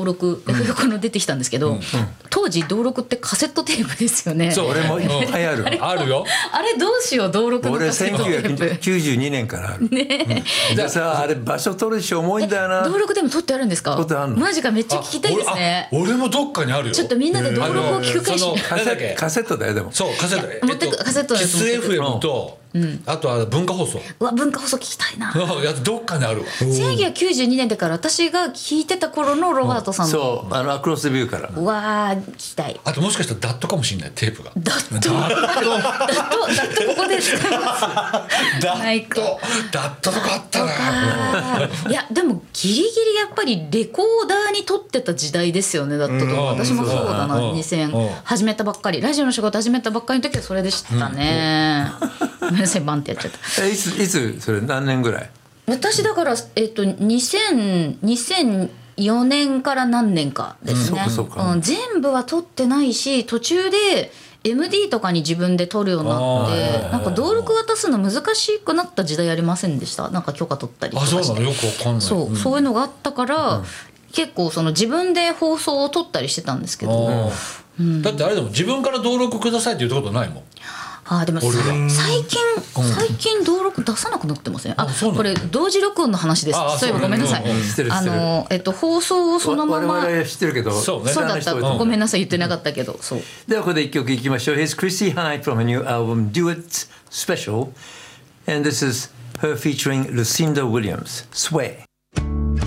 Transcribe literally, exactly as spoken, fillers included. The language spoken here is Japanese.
登録、うん、この出てきたんですけど、うん、当時登録ってカセットテープですよね。 そう、俺もいっぱいある。 あるよ。 あれどうしよう、登録の俺カセットテープ。 せんきゅうひゃくきゅうじゅうにねんからある。ねえ。でさ、あれ場所取るし重いんだよな。 登録でも取ってあるんですか？ 取ってあるの。 マジか、めっちゃ聞きたいですね。 俺、俺もどっかにあるよ。 ちょっとみんなで登録を聞く会し。 カセカセットだよでも。 そう、カセット。 持ってくカセットのやつ持ってく。 キス エフエム と、うん、あとは文化放送。 うわ、文化放送聞きたいな。 いや、どっかにあるわ。 せんきゅうひゃくきゅうじゅうにねんだから私が聞いてた頃のロバートさんの。 そう、あのアクロスビューから。 うわー、聞きたい。 あともしかしたらダットかもしれない、テープが。 ダット。ダット、ダット、ダットここで使います。 ダット、ダットとかあったな。 いや、でもギリギリやっぱりレコーダーに撮ってた時代ですよね、ダットとか。私もそうだな、にせん始めたばっかり、ラジオの仕事始めたばっかりの時はそれでしたね。ごめんなさい、バンってやっちゃった。 え、いついつそれ何年ぐらい？ 私だからえっとにせん、にせんよねんから何年かですね。 うん、そうかそうか。 うん、全部は撮ってないし、途中でエムディー とかに自分で撮るようになって、なんか登録渡すの難しくなった時代ありませんでした？なんか許可取ったりとかして。 あ、そうなの？よくわかんない。 そう、うん、そういうのがあったから、うん、結構その自分で放送を撮ったりしてたんですけど、 うん、だってあれでも自分から登録くださいって言ったことないもん。 あ、でも最近最近登録出さなくなってますね。あ、これ同時録音の話です。そういえばごめんなさい。あのえっと放送をそのまま。 我々知ってるけど。 そうだった。ごめんなさい、言ってなかったけど。そう。 ではここで一曲いきましょう。Here's Chrissy Hynde from a new album Duets Special, and this is her featuring Lucinda Williams. Sway.